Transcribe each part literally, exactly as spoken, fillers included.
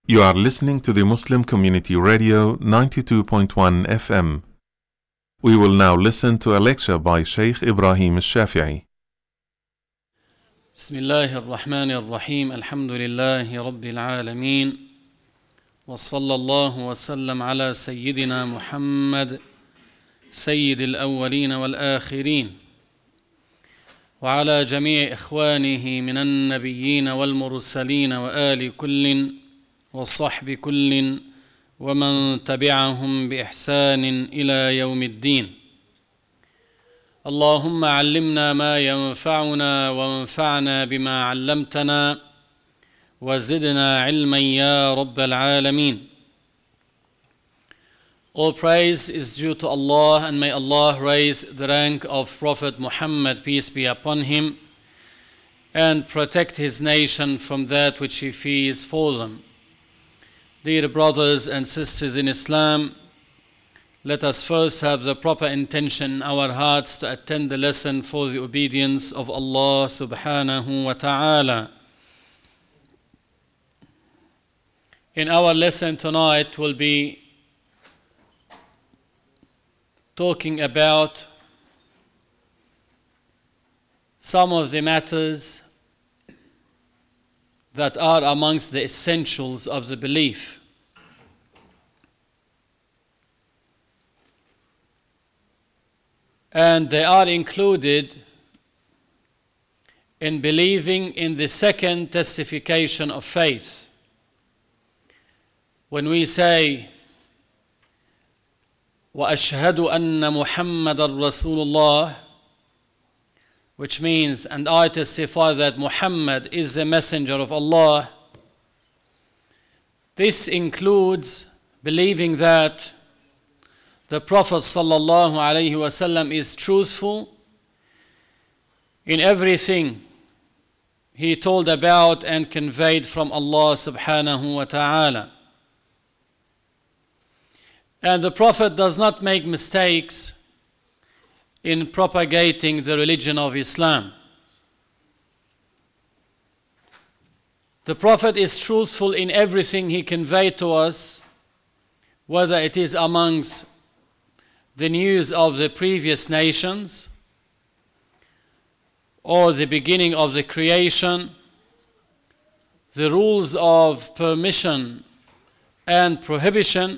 You are listening to the Muslim Community Radio ninety-two point one F M. We will now listen to a lecture by Sheikh Ibrahim al-Shafi'i. بسم الله الرحمن الرحيم الحمد لله رب العالمين وصلى الله وسلم على سيدنا محمد سيد الأولين والآخرين وعلى جميع إخوانه من النبيين والمرسلين وآل كل والصحب كل ومن تبعهم بإحسان إلى يوم الدين. اللهم علمنا ما ينفعنا وانفعنا بما علمتنا وزدنا علما يا رب العالمين. All praise is due to Allah, and may Allah raise the rank of Prophet Muhammad, peace be upon him, and protect his nation from that which he fears for them. Dear brothers and sisters in Islam, let us first have the proper intention in our hearts to attend the lesson for the obedience of Allah subhanahu wa ta'ala. In our lesson tonight, we'll be talking about some of the matters that are amongst the essentials of the belief. And they are included in believing in the second testification of faith. When we say, وَأَشْهَدُ أَنَّ مُحَمَّدًا رَسُولُ اللَّهِ, which means, and I testify that Muhammad is the messenger of Allah. This includes believing that the Prophet sallallahu alaihi wasallam is truthful in everything he told about and conveyed from Allah subhanahu wa ta'ala. And the Prophet does not make mistakes in propagating the religion of Islam. The Prophet is truthful in everything he conveyed to us, whether it is amongst the news of the previous nations or the beginning of the creation, the rules of permission and prohibition,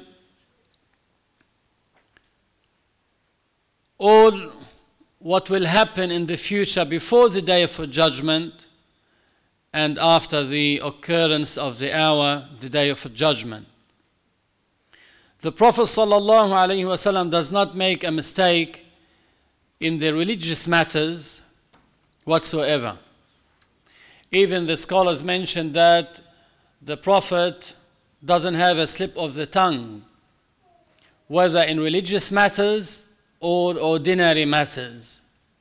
or what will happen in the future before the day of judgment and after the occurrence of the hour, the day of judgment. The Prophet sallallahu alaihi wasallam does not make a mistake in the religious matters whatsoever. Even the scholars mention that the Prophet doesn't have a slip of the tongue, whether in religious matters or ordinary matters.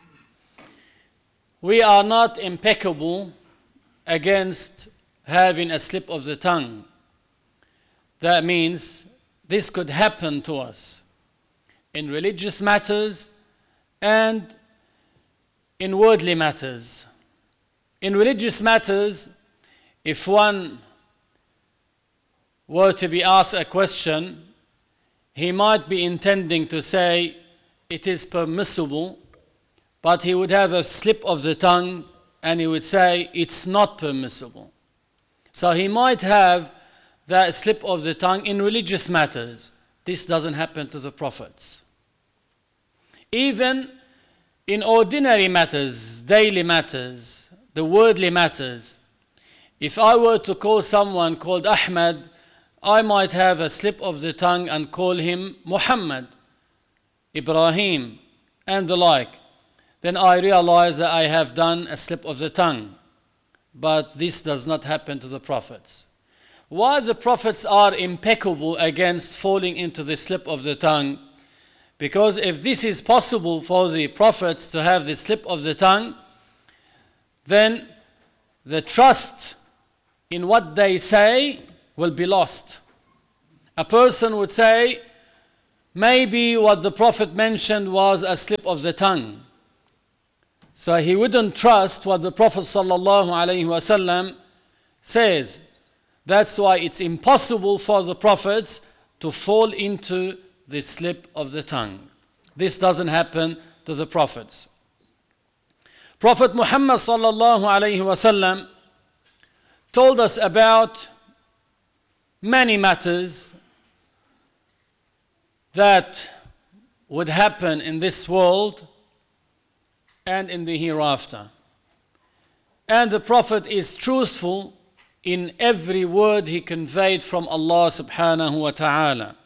We are not impeccable against having a slip of the tongue. That means this could happen to us in religious matters and in worldly matters. In religious matters, if one were to be asked a question, he might be intending to say it is permissible, but he would have a slip of the tongue and he would say it's not permissible. So he might have that slip of the tongue in religious matters. This doesn't happen to the prophets. Even in ordinary matters, daily matters, the worldly matters, if I were to call someone called Ahmad, I might have a slip of the tongue and call him Muhammad, Ibrahim, and the like. Then I realize that I have done a slip of the tongue. But this does not happen to the prophets. Why the prophets are impeccable against falling into the slip of the tongue? Because if this is possible for the prophets to have the slip of the tongue, then the trust in what they say will be lost. A person would say, maybe what the Prophet mentioned was a slip of the tongue. So he wouldn't trust what the Prophet sallallahu alaihi wasallam says. That's why it's impossible for the prophets to fall into the slip of the tongue. This doesn't happen to the prophets. Prophet Muhammad sallallahu alayhi wasallam told us about many matters that would happen in this world and in the hereafter. And the Prophet is truthful in every word he conveyed from Allah subhanahu wa ta'ala.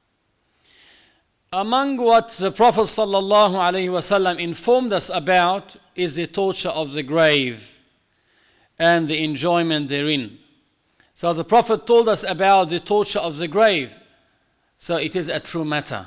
Among what the Prophet sallallahu alaihi wasallam informed us about is the torture of the grave and the enjoyment therein. So the Prophet told us about the torture of the grave. So it is a true matter.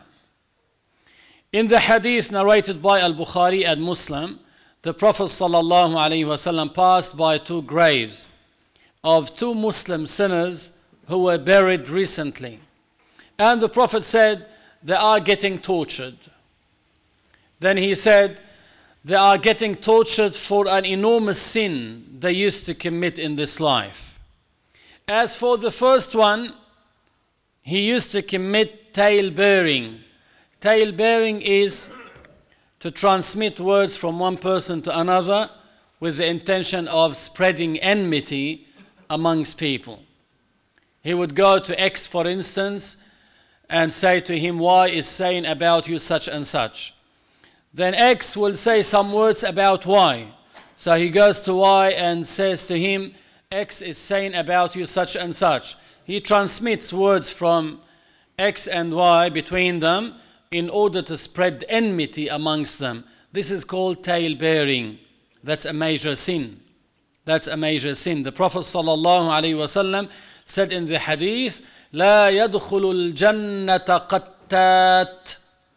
In the hadith narrated by Al-Bukhari and Muslim, the Prophet sallallahu alaihi wasallam passed by two graves of two Muslim sinners who were buried recently. And the Prophet said, they are getting tortured. Then he said, they are getting tortured for an enormous sin they used to commit in this life. As for the first one, he used to commit tale-bearing. Tale-bearing is to transmit words from one person to another with the intention of spreading enmity amongst people. He would go to X, for instance, and say to him, Y is saying about you such and such. Then X will say some words about Y. So he goes to Y and says to him, X is saying about you such and such. He transmits words from X and Y between them in order to spread enmity amongst them. This is called tale-bearing. That's a major sin. That's a major sin. The Prophet sallallahu alaihi wasallam said in the hadith, لا يدخل الجنة قتات.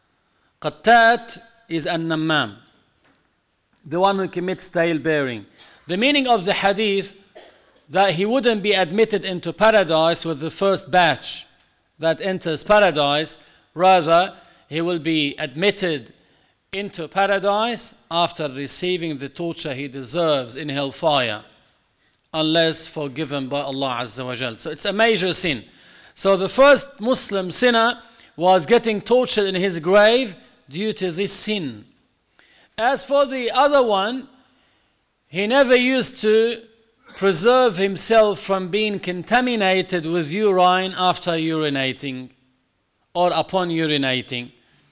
قتات is an-nammam, the one who commits tale-bearing. The meaning of the hadith, that he wouldn't be admitted into paradise with the first batch that enters paradise. Rather, he will be admitted into paradise after receiving the torture he deserves in hellfire, unless forgiven by Allah Azza wa Jal. So it's a major sin. So the first Muslim sinner was getting tortured in his grave due to this sin. As for the other one, he never used to preserve himself from being contaminated with urine after urinating or upon urinating,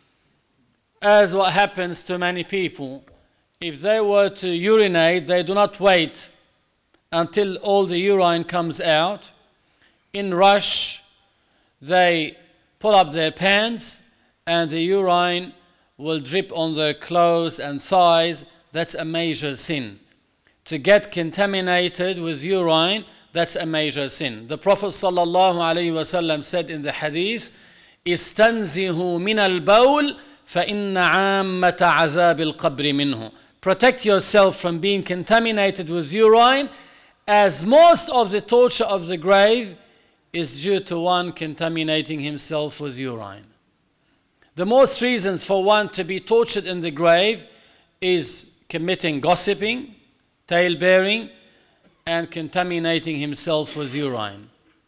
as what happens to many people. If they were to urinate, they do not wait until all the urine comes out. In rush, they pull up their pants and the urine will drip on their clothes and thighs. That's a major sin. To get contaminated with urine, that's a major sin. The Prophet sallallahu alaihi wasallam said in the hadith, "Istanzihu min al-bawl fa inna 'ammata 'azab al-qabr minhu." Protect yourself from being contaminated with urine, as most of the torture of the grave is due to one contaminating himself with urine. The most reasons for one to be tortured in the grave is committing gossiping, tale-bearing, and contaminating himself with urine.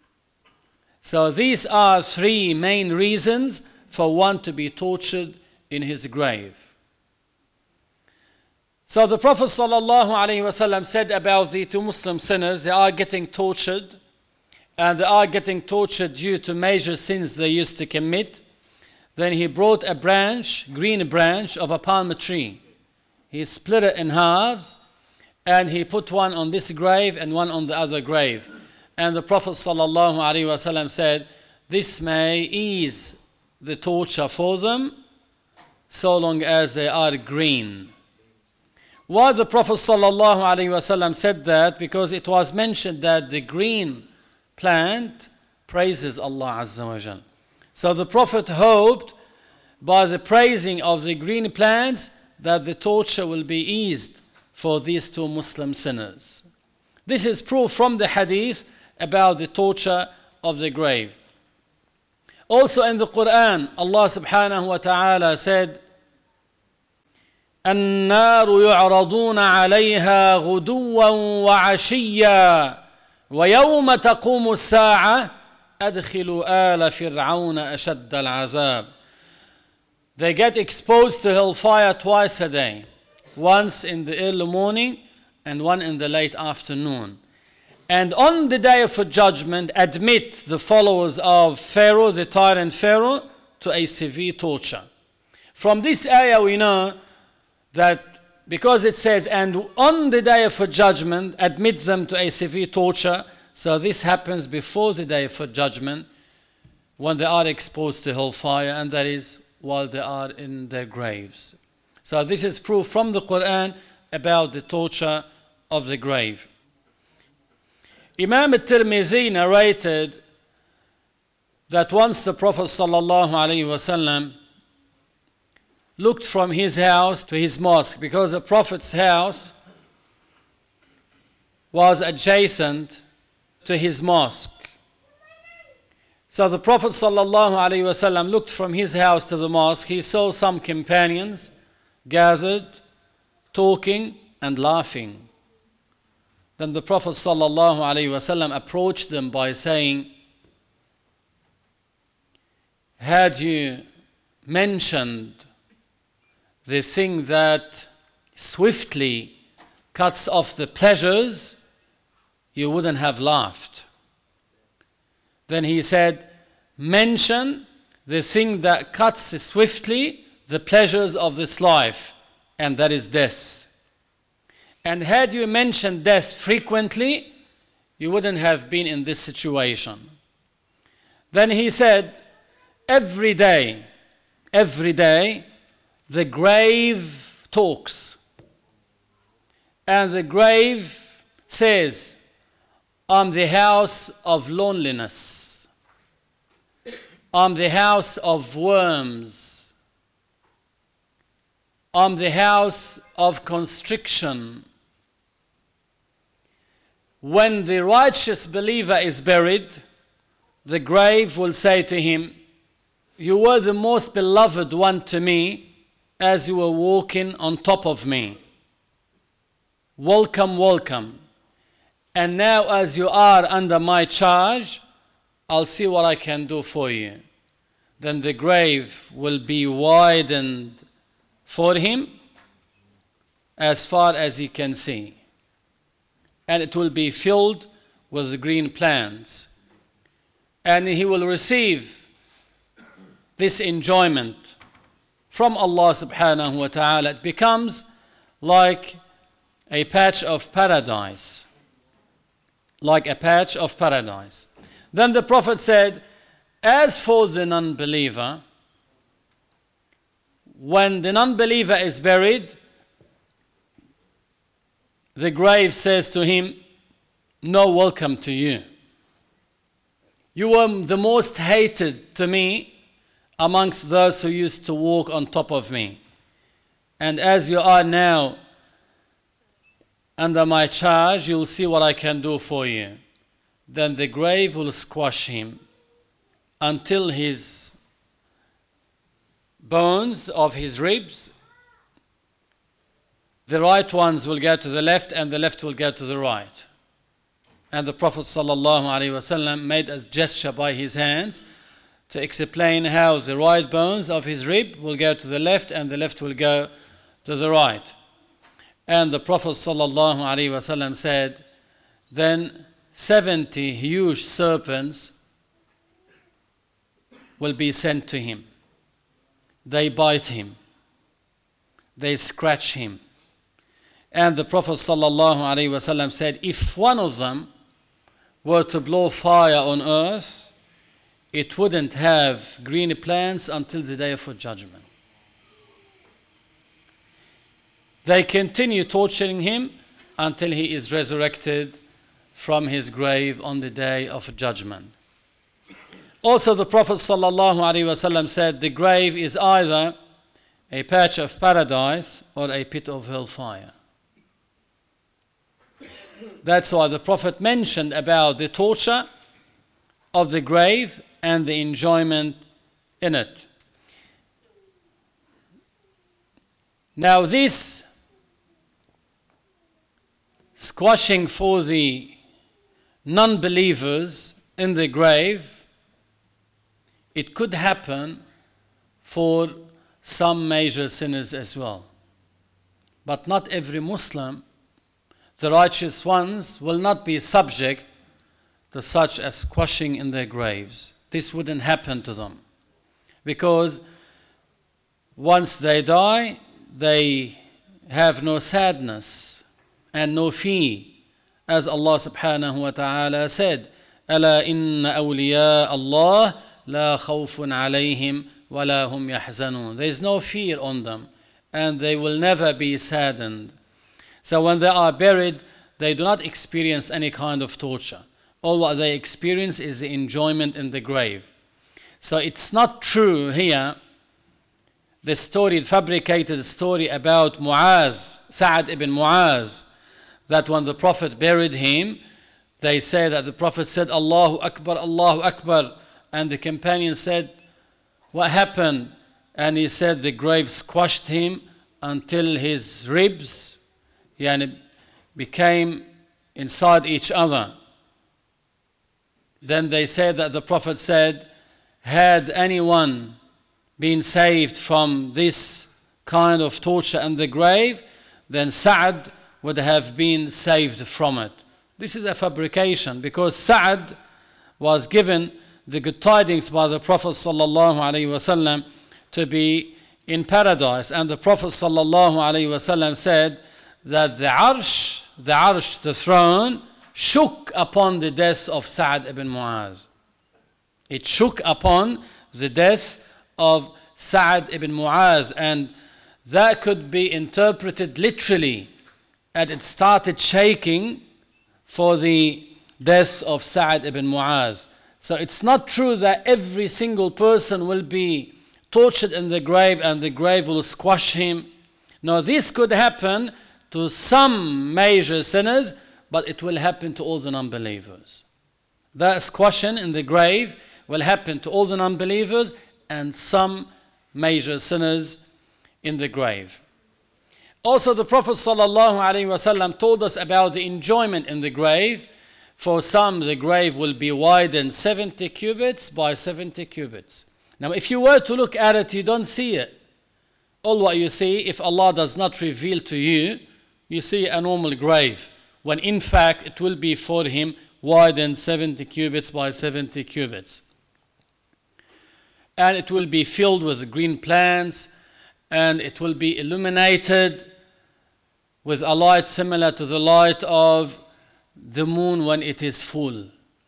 So these are three main reasons for one to be tortured in his grave. So the Prophet ﷺ said about the two Muslim sinners, they are getting tortured, and they are getting tortured due to major sins they used to commit. Then he brought a branch, green branch of a palm tree. He split it in halves, and he put one on this grave and one on the other grave. And the Prophet ﷺ said, this may ease the torture for them, so long as they are green. Why the Prophet ﷺ said that? Because it was mentioned that the green plant praises Allah Azza wa Jal. So the Prophet hoped by the praising of the green plants that the torture will be eased for these two Muslim sinners. This is proof from the hadith about the torture of the grave. Also in the Quran, Allah subhanahu wa ta'ala said, النار يعرضون عليها غدوا وعشيا وَيَوْمَ تَقُومُ السَّاعَةِ أَدْخِلُوا آلَ فِرْعَوْنَ أَشَدَّ الْعَذَابِ. They get exposed to hellfire twice a day, once in the early morning and one in the late afternoon. And on the day of judgment, admit the followers of Pharaoh, the tyrant Pharaoh, to a severe torture. From this ayah we know that because it says, and on the day of judgment, admit them to a severe torture, so this happens before the day of judgment, when they are exposed to hellfire, and that is while they are in their graves. So this is proof from the Quran about the torture of the grave. Imam al-Tirmidhi narrated that once the Prophet sallallahu alaihi wasallam looked from his house to his mosque, because the Prophet's house was adjacent to his mosque. So the Prophet sallallahu alaihi wasallam looked from his house to the mosque. He saw some companions gathered, talking and laughing. Then the Prophet sallallahu alaihi wasallam approached them by saying, had you mentioned the thing that swiftly cuts off the pleasures, you wouldn't have laughed. Then he said, mention the thing that cuts swiftly the pleasures of this life, and that is death. And had you mentioned death frequently, you wouldn't have been in this situation. Then he said, every day, every day, the grave talks. And the grave says, I'm the house of loneliness. I'm the house of worms. I'm the house of constriction. When the righteous believer is buried, the grave will say to him, you were the most beloved one to me as you were walking on top of me. Welcome, welcome. And now as you are under my charge, I'll see what I can do for you. Then the grave will be widened for him as far as he can see. And it will be filled with green plants. And he will receive this enjoyment from Allah subhanahu wa ta'ala. It becomes like a patch of paradise. Like a patch of paradise. Then the Prophet said, as for the non-believer, when the non-believer is buried, the grave says to him, no welcome to you. You were the most hated to me amongst those who used to walk on top of me. And as you are now under my charge, you'll see what I can do for you. Then the grave will squash him until his bones of his ribs, the right ones will go to the left and the left will go to the right. And the Prophet ﷺ made a gesture by his hands to explain how the right bones of his rib will go to the left and the left will go to the right. And the Prophet ﷺ said, then seventy huge serpents will be sent to him. They bite him. They scratch him. And the Prophet ﷺ said, if one of them were to blow fire on earth, it wouldn't have green plants until the day of judgment. They continue torturing him until he is resurrected from his grave on the day of judgment. Also the Prophet ﷺ said, the grave is either a patch of paradise or a pit of hellfire. That's why the Prophet mentioned about the torture of the grave and the enjoyment in it. Now this squashing for the non-believers in the grave, it could happen for some major sinners as well. But not every Muslim, the righteous ones, will not be subject to such a squashing in their graves. This wouldn't happen to them. Because once they die, they have no sadness and no fear. As Allah subhanahu wa ta'ala said, أَلَا إِنَّ أَوْلِيَاءَ اللَّهِ لَا خَوْفٌ عَلَيْهِمْ وَلَا هُمْ يَحْزَنُونَ. There is no fear on them, and they will never be saddened. So when they are buried, they do not experience any kind of torture. All what they experience is the enjoyment in the grave. So it's not true here, the story, the fabricated story about Mu'adh, Sa'ad ibn Mu'adh, that when the Prophet buried him, they say that the Prophet said, Allahu Akbar, Allahu Akbar, and the companion said, what happened? And he said the grave squashed him until his ribs yani, became inside each other. Then they said that the Prophet said, had anyone been saved from this kind of torture in the grave, then Sa'ad would have been saved from it. This is a fabrication, because Sa'ad was given the good tidings by the Prophet sallallahu alaihi wasallam to be in paradise, and the Prophet sallallahu alaihi wasallam said that the arsh, the arsh, the throne, shook upon the death of Sa'ad ibn Mu'adh. It shook upon the death of Sa'ad ibn Mu'adh, and that could be interpreted literally, and it started shaking for the death of Sa'ad ibn Mu'adh. So it's not true that every single person will be tortured in the grave and the grave will squash him. No, this could happen to some major sinners, but it will happen to all the non-believers. That squashing in the grave will happen to all the non-believers and some major sinners in the grave. Also, the Prophet ﷺ told us about the enjoyment in the grave. For some, the grave will be widened seventy cubits by seventy cubits. Now, if you were to look at it, you don't see it. All what you see, if Allah does not reveal to you, you see a normal grave, when in fact it will be for him widened seventy cubits by seventy cubits. And it will be filled with green plants, and it will be illuminated with a light similar to the light of the moon when it is full.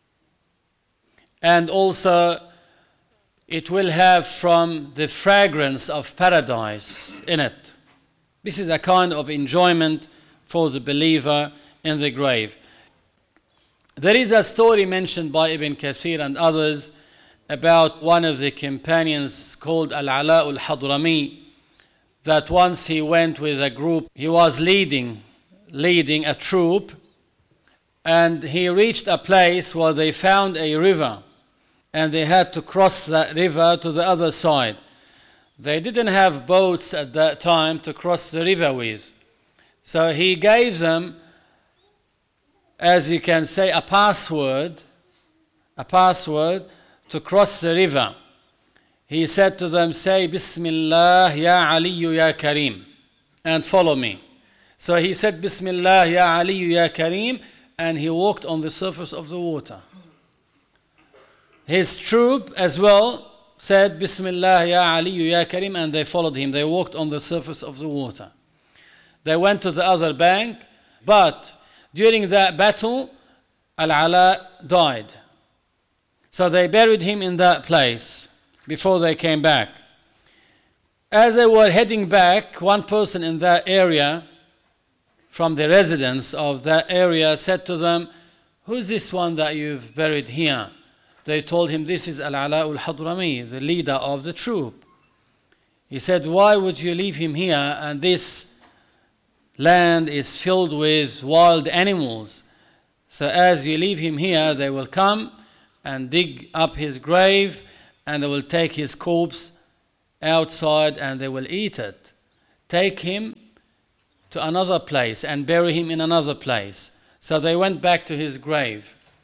And also it will have from the fragrance of paradise in it. This is a kind of enjoyment for the believer in the grave. There is a story mentioned by Ibn Kathir and others about one of the companions called Al-Ala al-Hadrami, that once he went with a group, he was leading, leading a troop, and he reached a place where they found a river, and they had to cross that river to the other side. They didn't have boats at that time to cross the river with. So he gave them, as you can say, a password, a password to cross the river. He said to them, say, Bismillah ya Aliyu ya Kareem, and follow me. So he said, Bismillah ya Aliyu ya Kareem, and he walked on the surface of the water. His troop as well said, Bismillah ya Aliyu ya Kareem, and they followed him. They walked on the surface of the water. They went to the other bank, but during that battle, Al-Ala died. So they buried him in that place before they came back. As they were heading back, one person in that area, from the residents of that area, said to them, who's this one that you've buried here? They told him, this is Al-Ala al-Hadrami, the leader of the troop. He said, why would you leave him here, and this land is filled with wild animals? So as you leave him here, they will come and dig up his grave, and they will take his corpse outside and they will eat it. Take him to another place and bury him in another place. So they went back to his grave.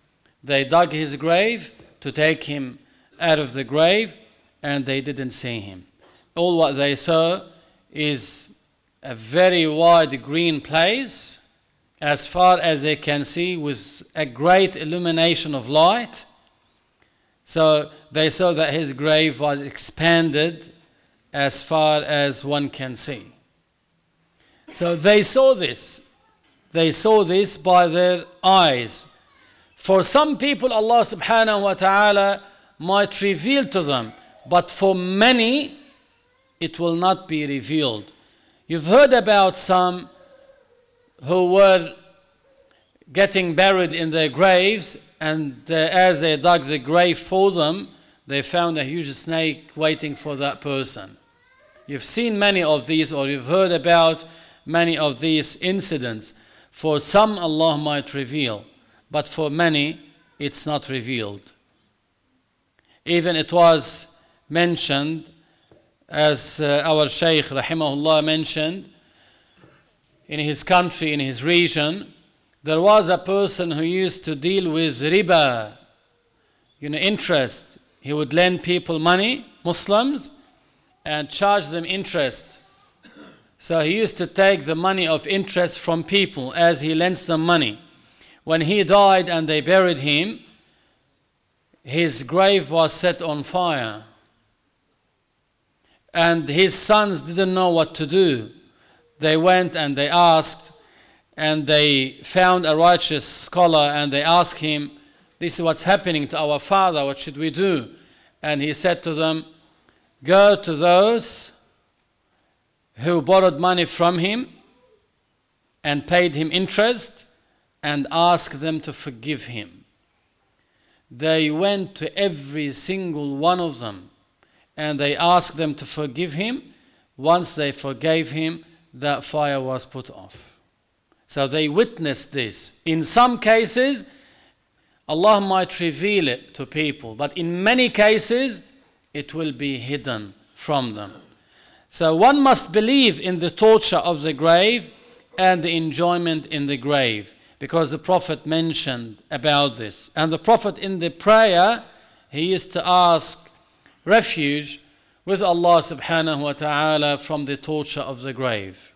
They dug his grave to take him out of the grave, and they didn't see him. All what they saw is a very wide green place, as far as they can see, with a great illumination of light. So they saw that his grave was expanded as far as one can see. So they saw this. They saw this by their eyes. For some people, Allah subhanahu wa ta'ala might reveal to them, but for many, it will not be revealed. You've heard about some who were getting buried in their graves, and uh, as they dug the grave for them, they found a huge snake waiting for that person. You've seen many of these, or you've heard about many of these incidents. For some, Allah might reveal, but for many, it's not revealed. Even it was mentioned, as uh, our Shaykh rahimahullah mentioned, in his country, in his region, there was a person who used to deal with riba, you know, interest. He would lend people money, Muslims, and charge them interest. So he used to take the money of interest from people as he lends them money. When he died and they buried him, his grave was set on fire. And his sons didn't know what to do. They went and they asked, and they found a righteous scholar, and they asked him, this is what's happening to our father, what should we do? And he said to them, go to those who borrowed money from him and paid him interest, and ask them to forgive him. They went to every single one of them, and they asked them to forgive him. Once they forgave him, that fire was put off. So they witnessed this. In some cases, Allah might reveal it to people, but in many cases, it will be hidden from them. So one must believe in the torture of the grave and the enjoyment in the grave, because the Prophet mentioned about this. And the Prophet in the prayer, he used to ask refuge with Allah subhanahu wa ta'ala from the torture of the grave.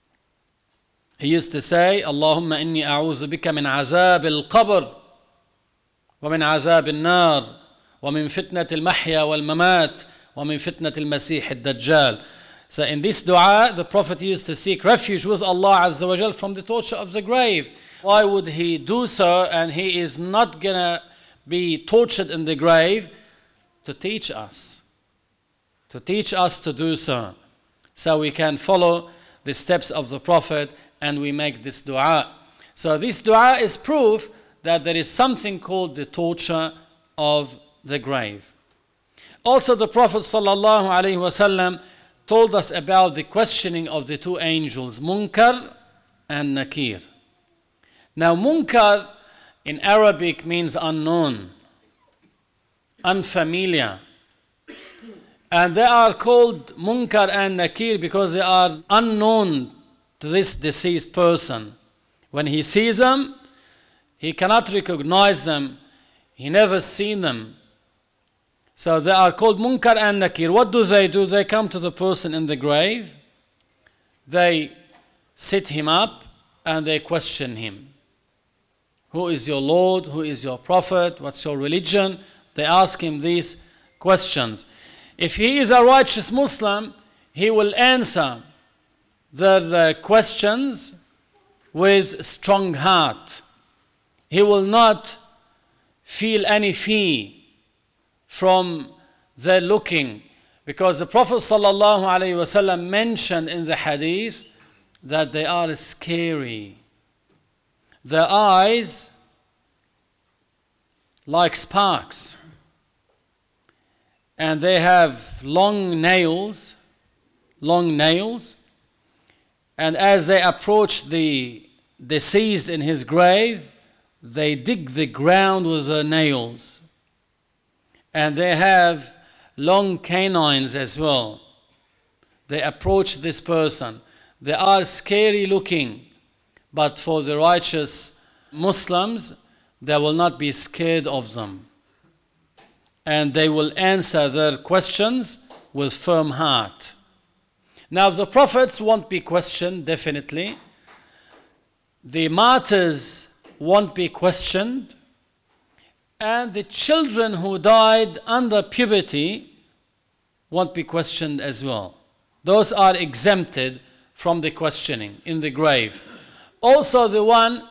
He used to say, Allahumma inni a'udhu bika min azab al-qabr wa min azab al-nar wa min fitnat al-mahya wal-mamat wa min fitnat al-masih al-dajjal. So in this dua, the Prophet used to seek refuge with Allah Azza wa Jal from the torture of the grave. Why would he do so? And he is not going to be tortured in the grave? To teach us. To teach us to do so. So we can follow the steps of the Prophet and we make this dua. So this dua is proof that there is something called the torture of the grave. Also the Prophet sallallahu alaihi wasallam told us about the questioning of the two angels, Munkar and Nakir. Now Munkar in Arabic means unknown, unfamiliar. And they are called Munkar and Nakir because they are unknown to this deceased person. When he sees them, he cannot recognize them. He never seen them. So they are called Munkar and Nakir. What do they do? They come to the person in the grave. They sit him up and they question him. Who is your Lord? Who is your Prophet? What's your religion? They ask him these questions. If he is a righteous Muslim, he will answer their questions with strong heart. He will not feel any fear from their looking, because the Prophet sallallahu alaihi wasallam mentioned in the hadith that they are scary. Their eyes like sparks, and they have long nails, long nails, and as they approach the deceased in his grave, they dig the ground with their nails. And they have long canines as well. They approach this person. They are scary looking, but for the righteous Muslims, they will not be scared of them. And they will answer their questions with firm heart. Now the prophets won't be questioned, definitely. The martyrs won't be questioned. And the children who died under puberty won't be questioned as well. Those are exempted from the questioning in the grave. Also the one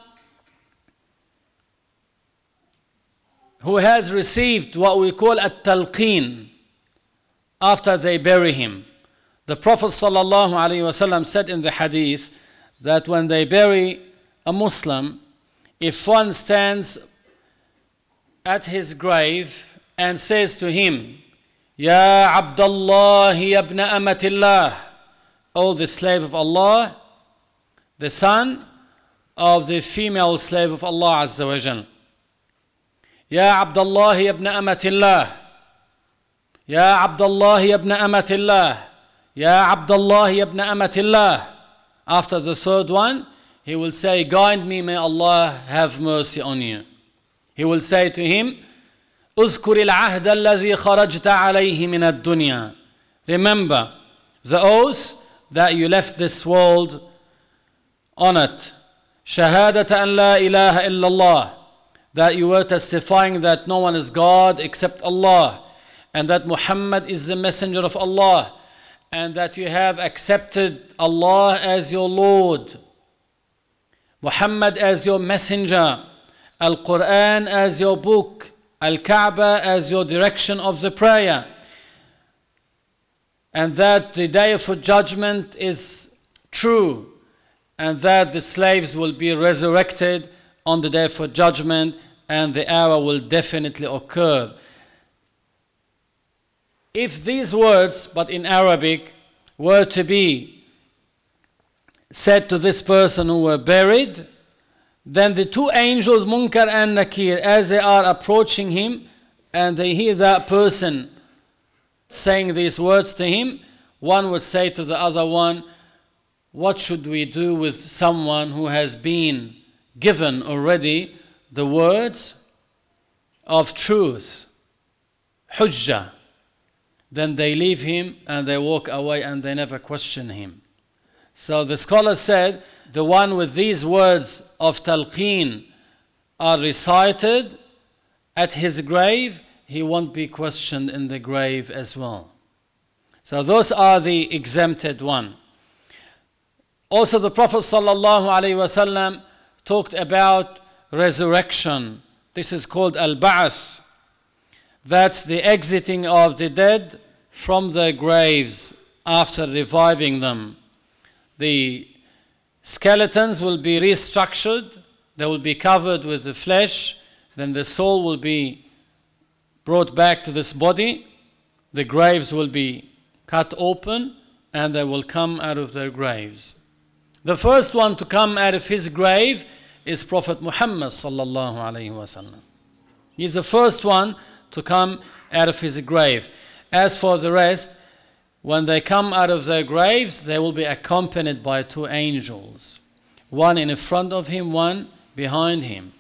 who has received what we call at-talqeen after they bury him. The Prophet ﷺ said in the hadith that when they bury a Muslim, if one stands at his grave and says to him, Ya Abdullah ibn Amatillah, O the slave of Allah, the son of the female slave of Allah Azza wa Jal. Ya Abdullah ibn Amatillah, Ya Abdullah ibn Amatillah, Ya Abdullah ibn Amatillah. After the third one, he will say, guide me, may Allah have mercy on you. He will say to him, اذكر العهد الذي خرجت عليه من الدنيا. Remember the oath that you left this world on it. شهادة أن لا إله إلا الله. That you were testifying that no one is God except Allah, and that Muhammad is the messenger of Allah, and that you have accepted Allah as your Lord, Muhammad as your messenger, Al-Quran as your book, Al-Kaaba as your direction of the prayer, and that the day of judgment is true, and that the slaves will be resurrected on the day of judgment, and the hour will definitely occur. If these words, but in Arabic, were to be said to this person who were buried, then the two angels, Munkar and Nakir, as they are approaching him and they hear that person saying these words to him, one would say to the other one, what should we do with someone who has been given already the words of truth, hujjah? Then they leave him and they walk away and they never question him. So the scholar said, the one with these words of talqeen are recited at his grave, he won't be questioned in the grave as well. So those are the exempted one. Also the Prophet ﷺ talked about resurrection. This is called al-ba'ath. That's the exiting of the dead from their graves after reviving them. The skeletons will be restructured, they will be covered with the flesh, then the soul will be brought back to this body, the graves will be cut open, and they will come out of their graves. The first one to come out of his grave is Prophet Muhammad sallallahu alaihi wasallam. He's the first one to come out of his grave. As for the rest, when they come out of their graves, they will be accompanied by two angels. One in front of him, one behind him.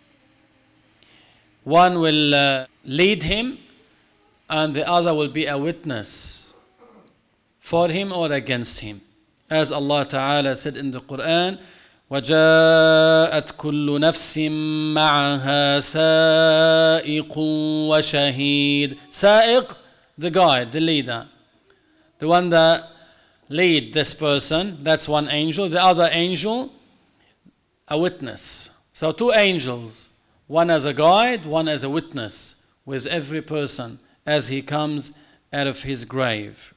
One will uh, lead him, and the other will be a witness for him or against him. As Allah Ta'ala said in the Quran, وَجَاءَتْ كُلُّ نَفْسٍ مَعَهَا سَائِقٌ وَشَهِيدٌ. Sa'iq, the guide, the leader. The one that lead this person, that's one angel. The other angel, a witness. So two angels, one as a guide, one as a witness, with every person as he comes out of his grave.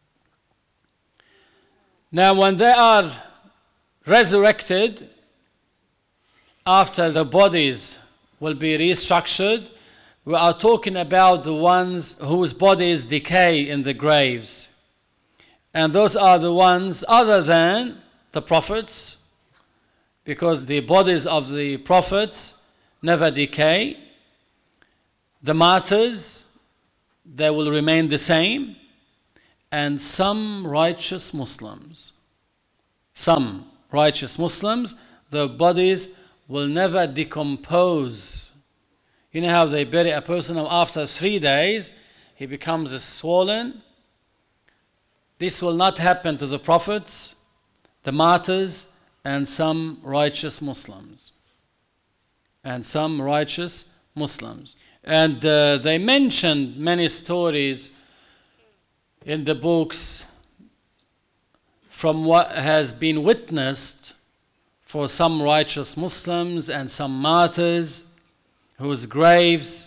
Now when they are resurrected, after the bodies will be restructured, we are talking about the ones whose bodies decay in the graves. And those are the ones other than the prophets, because the bodies of the prophets never decay. The martyrs, they will remain the same. And some righteous Muslims, some righteous Muslims, their bodies will never decompose. You know how they bury a person and after three days he becomes swollen? This will not happen to the prophets, the martyrs, and some righteous Muslims. And some righteous Muslims. And uh, they mentioned many stories in the books from what has been witnessed for some righteous Muslims and some martyrs whose graves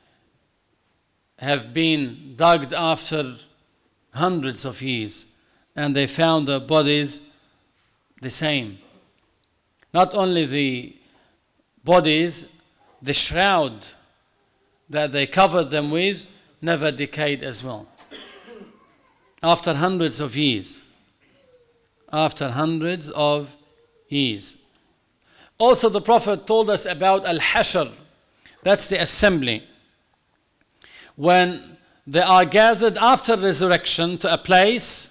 have been dug after hundreds of years, and they found their bodies the same. Not only the bodies, the shroud that they covered them with never decayed as well. After hundreds of years. After hundreds of years. Also the Prophet told us about Al-Hashr. That's the assembly. When they are gathered after resurrection to a place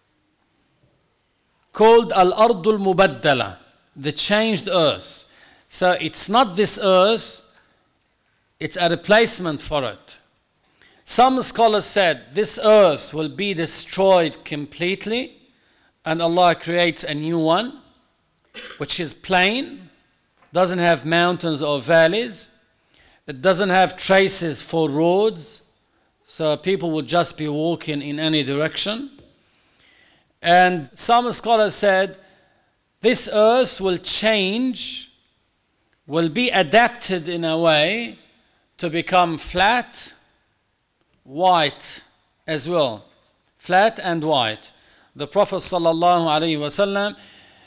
called Al-Ardul Mubaddala, the changed earth. So it's not this earth, it's a replacement for it. Some scholars said this earth will be destroyed completely and Allah creates a new one which is plain, doesn't have mountains or valleys, it doesn't have traces for roads, so people would just be walking in any direction. And some scholars said this earth will change, will be adapted in a way to become flat, white as well. Flat and white. The Prophet ﷺ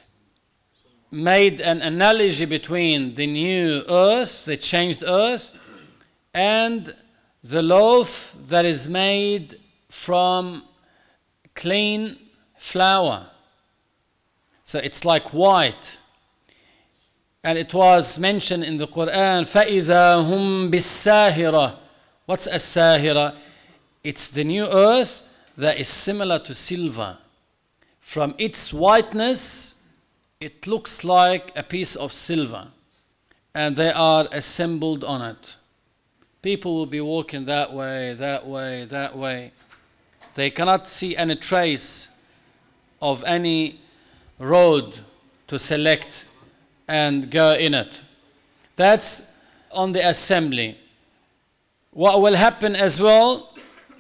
made an analogy between the new earth, the changed earth, and the loaf that is made from clean flour. So it's like white. And it was mentioned in the Quran, فَإِذَا هُمْ بِالسَّاهِرَةِ. What's a sahira? It's the new earth that is similar to silver. From its whiteness, it looks like a piece of silver. And they are assembled on it. People will be walking that way, that way, that way. They cannot see any trace of any road to select and go in it. That's on the assembly. What will happen as well,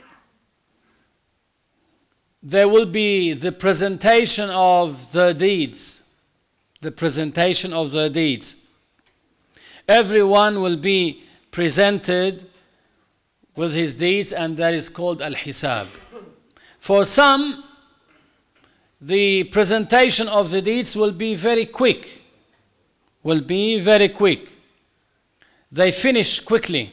there will be the presentation of the deeds. The presentation of the deeds. Everyone will be presented with his deeds, and that is called al-hisab. For some, the presentation of the deeds will be very quick. Will be very quick. They finish quickly.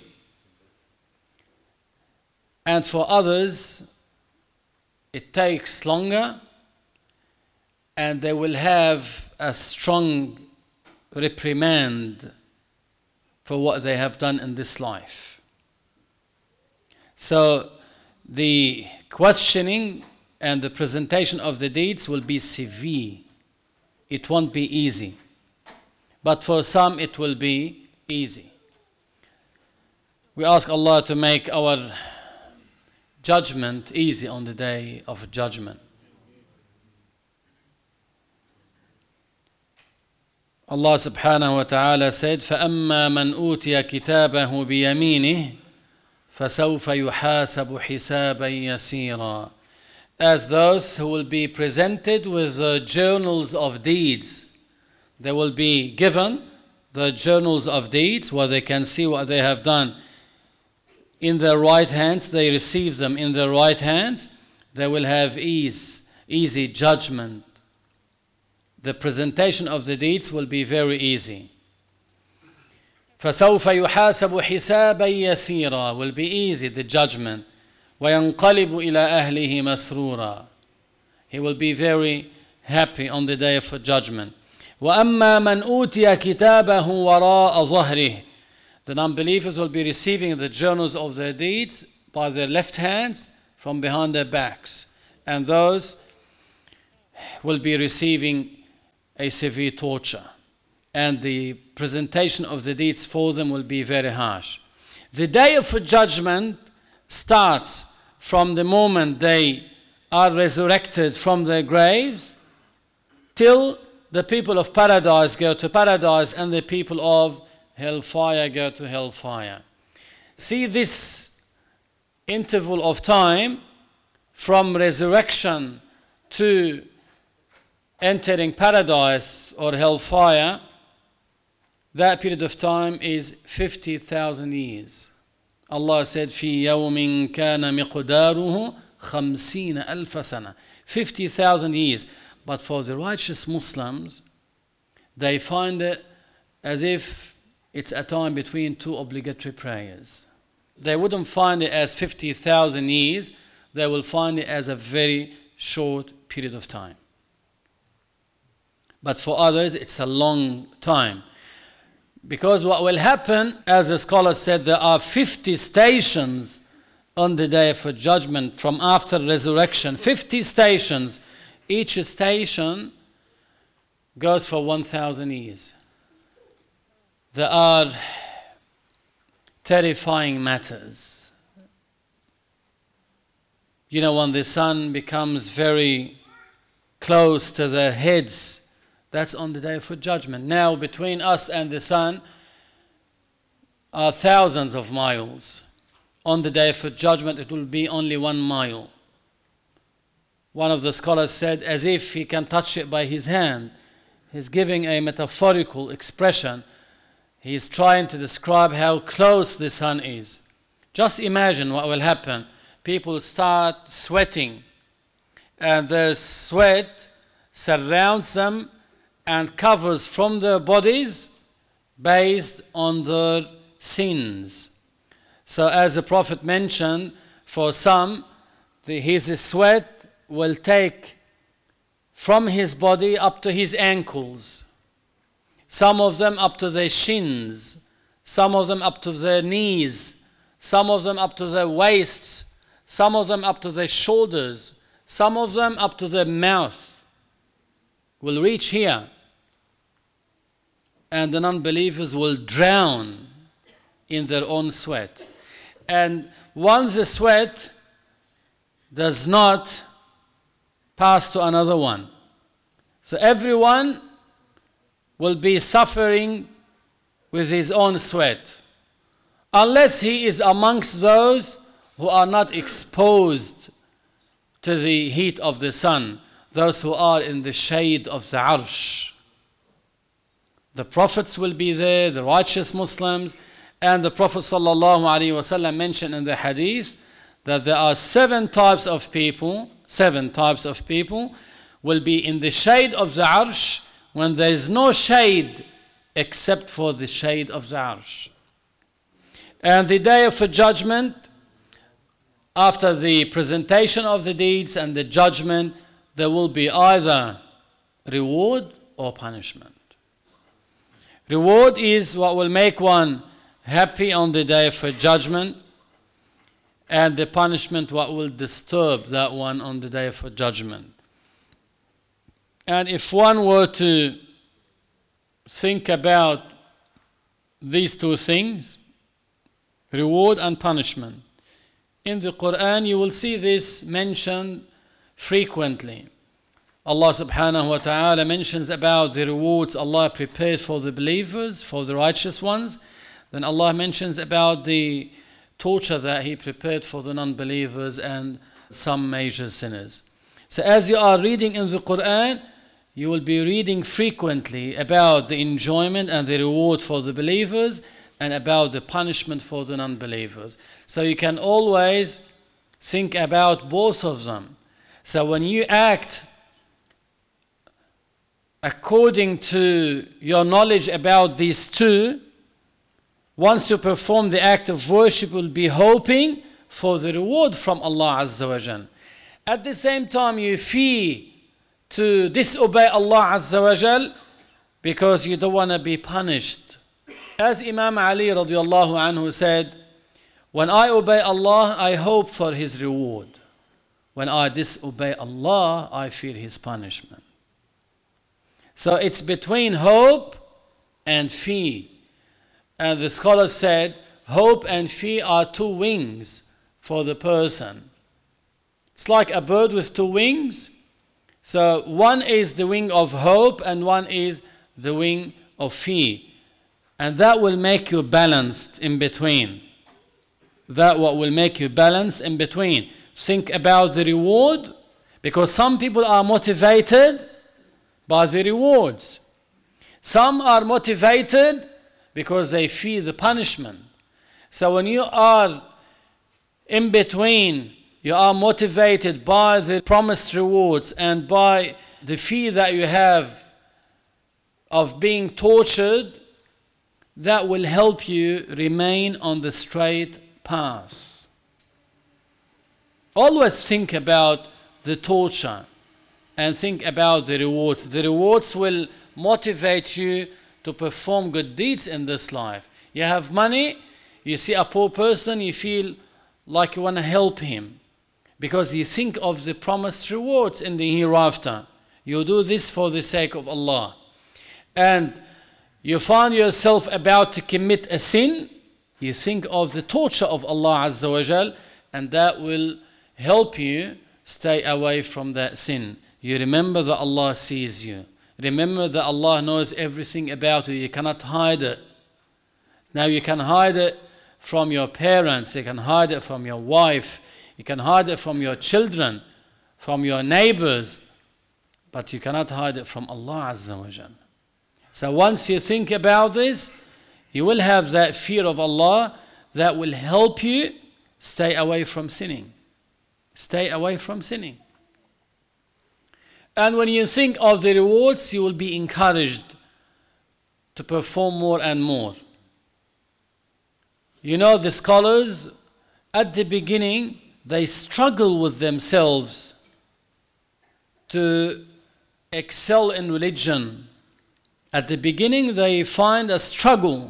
And for others, it takes longer, and they will have a strong reprimand for what they have done in this life. So the questioning and the presentation of the deeds will be severe. It won't be easy. But for some it will be easy. We ask Allah to make our judgment easy on the day of judgment. Allah subhanahu wa ta'ala said, فَأَمَّا مَنْ أُوتِيَ كِتَابَهُ بِيَمِينِهِ فَسَوْفَ يُحَاسَبُ حِسَابًا يَسِيرًا. As those who will be presented with the journals of deeds. They will be given the journals of deeds where they can see what they have done. In their right hands, they receive them in their right hands. They will have ease, easy judgment. The presentation of the deeds will be very easy. فَسَوْفَ يُحَاسَبُ حِسَابًا يَسِيرًا will be easy, the judgment. وَيَنْقَلِبُ إِلَىٰ أَهْلِهِ مَسْرُورًا. He will be very happy on the day of judgment. وَأَمَّا مَنْ أُوتِيَ كِتَابَهُ وَرَاءَ ظَهْرِهِ. The non-believers will be receiving the journals of their deeds by their left hands from behind their backs. And those will be receiving a severe torture. And the presentation of the deeds for them will be very harsh. The day of judgment starts from the moment they are resurrected from their graves till the people of paradise go to paradise and the people of hellfire go to hellfire. See this interval of time from resurrection to entering paradise or hellfire, that period of time is fifty thousand years. Allah said, في يوم كان مقداره خمسين ألف سنة. fifty thousand years. But for the righteous Muslims, they find it as if it's a time between two obligatory prayers. They wouldn't find it as fifty thousand years. They will find it as a very short period of time. But for others, it's a long time. Because what will happen, as the scholar said, there are fifty stations on the day of judgment from after resurrection. fifty stations. Each station goes for one thousand years. There are terrifying matters. You know, when the sun becomes very close to their heads, that's on the day of judgment. Now, between us and the sun are thousands of miles. On the day of judgment, it will be only one mile. One of the scholars said, as if he can touch it by his hand. He's giving a metaphorical expression. He's trying to describe how close the sun is. Just imagine what will happen. People start sweating, and the sweat surrounds them and covers from their bodies based on their sins. So as the Prophet mentioned, for some, the, his sweat will take from his body up to his ankles. Some of them up to their shins. Some of them up to their knees. Some of them up to their waists. Some of them up to their shoulders. Some of them up to their mouth. Will reach here. And the non-believers will drown in their own sweat. And once the sweat does not pass to another one. So everyone will be suffering with his own sweat. Unless he is amongst those who are not exposed to the heat of the sun. Those who are in the shade of the arsh. The prophets will be there, the righteous Muslims, and the Prophet ﷺ mentioned in the hadith that there are seven types of people, seven types of people will be in the shade of the arsh when there is no shade except for the shade of the arsh. And the day of judgment, after the presentation of the deeds and the judgment, there will be either reward or punishment. Reward is what will make one happy on the day of judgment, and the punishment what will disturb that one on the day of judgment. And if one were to think about these two things, reward and punishment, in the Quran you will see this mentioned frequently. Allah subhanahu wa ta'ala mentions about the rewards Allah prepared for the believers, for the righteous ones. Then Allah mentions about the torture that He prepared for the non-believers and some major sinners. So as you are reading in the Quran, you will be reading frequently about the enjoyment and the reward for the believers and about the punishment for the non-believers. So you can always think about both of them. So when you act according to your knowledge about these two, once you perform the act of worship, you will be hoping for the reward from Allah Azza wa Jal. At the same time, you fear to disobey Allah Azza wa Jal because you don't want to be punished. As Imam Ali radiallahu anhu said, when I obey Allah, I hope for His reward. When I disobey Allah, I fear His punishment. So it's between hope and fear. And the scholar said, hope and fear are two wings for the person. It's like a bird with two wings. So one is the wing of hope and one is the wing of fear. And that will make you balanced in between. That what will make you balanced in between. Think about the reward, because some people are motivated by the rewards. Some are motivated because they fear the punishment. So when you are in between, you are motivated by the promised rewards and by the fear that you have of being tortured, that will help you remain on the straight path. Always think about the torture and think about the rewards. The rewards will motivate you to perform good deeds in this life. You have money, you see a poor person, you feel like you want to help him because you think of the promised rewards in the hereafter. You do this for the sake of Allah. And you find yourself about to commit a sin, you think of the torture of Allah Azza wa Jal, and that will help you stay away from that sin. You remember that Allah sees you. Remember that Allah knows everything about you. You cannot hide it. Now you can hide it from your parents, you can hide it from your wife, you can hide it from your children, from your neighbors, but you cannot hide it from Allah Azza wa Jal. So once you think about this, you will have that fear of Allah that will help you stay away from sinning. Stay away from sinning. And when you think of the rewards, you will be encouraged to perform more and more. You know, the scholars, at the beginning, they struggle with themselves to excel in religion. At the beginning, they find a struggle.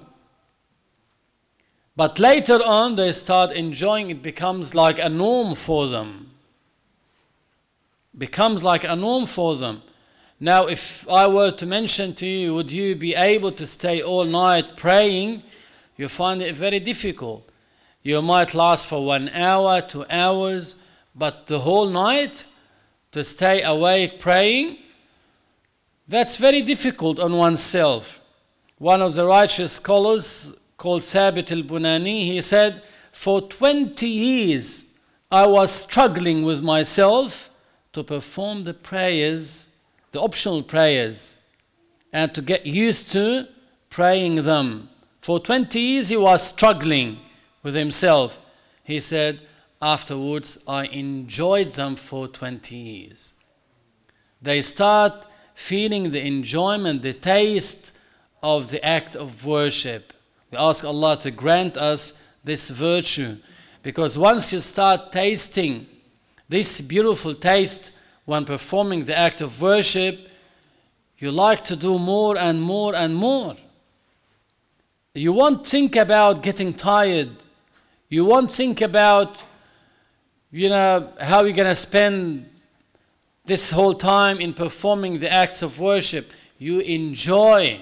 But later on, they start enjoying it. Becomes like a norm for them. Becomes like a norm for them. Now, if I were to mention to you, would you be able to stay all night praying? You find it very difficult. You might last for one hour, two hours, but the whole night to stay awake praying, that's very difficult on oneself. One of the righteous scholars called Thabit al-Bunani, he said, for twenty years I was struggling with myself to perform the prayers, the optional prayers, and to get used to praying them. For twenty years he was struggling with himself. He said, afterwards I enjoyed them for twenty years. They start feeling the enjoyment, the taste of the act of worship. We ask Allah to grant us this virtue, because once you start tasting this beautiful taste when performing the act of worship, you like to do more and more and more. You won't think about getting tired. You won't think about, you know, how you're going to spend this whole time in performing the acts of worship. You enjoy.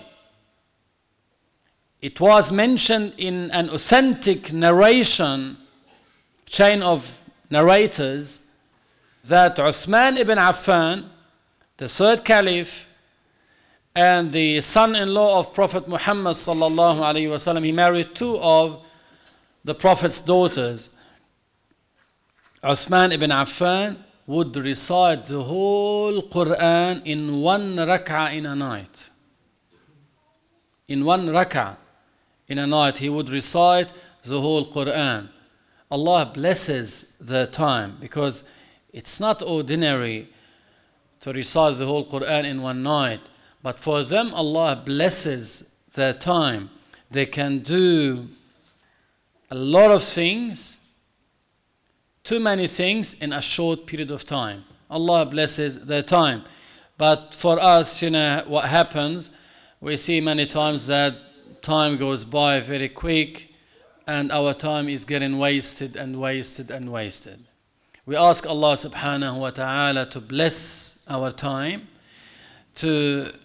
It was mentioned in an authentic narration, chain of narrators, that Uthman ibn Affan, the third caliph, and the son-in-law of Prophet Muhammad sallallahu alaihi wasallam, he married two of the Prophet's daughters. Uthman ibn Affan would recite the whole Quran in one rak'ah in a night. In one rak'ah in a night, he would recite the whole Quran. Allah blesses the time, because it's not ordinary to recite the whole Quran in one night. But for them, Allah blesses their time. They can do a lot of things, too many things in a short period of time. Allah blesses their time. But for us, you know, what happens, we see many times that time goes by very quick and our time is getting wasted and wasted and wasted. We ask Allah subhanahu wa ta'ala to bless our time, to